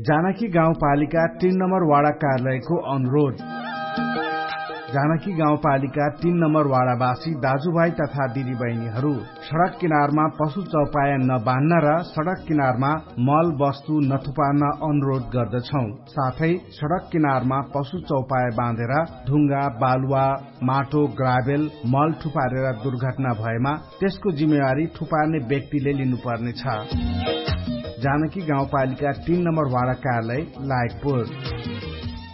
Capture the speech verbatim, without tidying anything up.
जानकी गाउँपालिका तीन नम्बर वाडा कार्यालयको अनुरोध। जानकी गाउँपालिका तीन नम्बर वाडावासी दाजुभाइ तथा दिदीबहिनीहरू सड़क किनारमा पशु चौपाया नबान्हन र सड़क किनारमा मल वस्तु नथुपार्न अनुरोध गर्दछौ। साथै सड़क किनारमा पशु चौपाया बाँधेर ढुङ्गा बालुवा माटो ग्राभेल मल थुपारेर दुर्घटना भएमा त्यसको जिम्मेवारी थुपार्ने व्यक्तिले लिनुपर्नेछ। जानकी गाउँपालिका तीन नम्बर वाडा कार्यालय लायकपुर।